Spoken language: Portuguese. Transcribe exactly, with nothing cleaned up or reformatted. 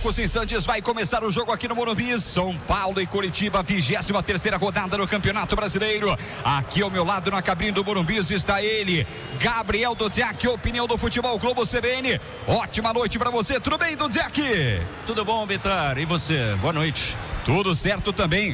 poucos instantes vai começar o jogo aqui no Morumbi. São Paulo e Coritiba, vigésima terceira rodada do Campeonato Brasileiro. Aqui ao meu lado na cabine do Morumbi está ele, Gabriel Dudziak, opinião do Futebol Globo C B N. Ótima noite para você, tudo bem, Dudziak? Tudo bom, Bitar, e você? Boa noite. Tudo certo também.